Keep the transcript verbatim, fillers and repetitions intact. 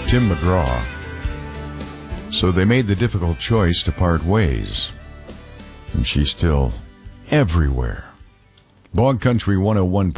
Tim McGraw. So they made the difficult choice to part ways. And she's still everywhere. Bog Country one oh one